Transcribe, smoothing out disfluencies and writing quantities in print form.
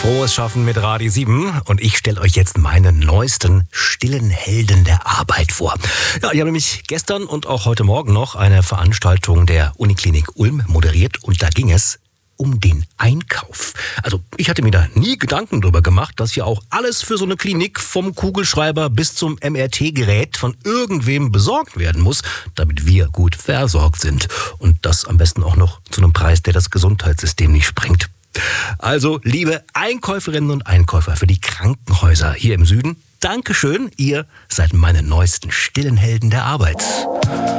Frohes Schaffen mit Radio 7 und ich stelle euch jetzt meine neuesten stillen Helden der Arbeit vor. Ja, ich habe nämlich gestern und auch heute Morgen noch eine Veranstaltung der Uniklinik Ulm moderiert und da ging es um den Einkauf. Also ich hatte mir da nie Gedanken drüber gemacht, dass ja auch alles für so eine Klinik vom Kugelschreiber bis zum MRT-Gerät von irgendwem besorgt werden muss, damit wir gut versorgt sind. Und das am besten auch noch zu einem Preis, der das Gesundheitssystem nicht sprengt. Also, liebe Einkäuferinnen und Einkäufer für die Krankenhäuser hier im Süden, Dankeschön, ihr seid meine neuesten stillen Helden der Arbeit.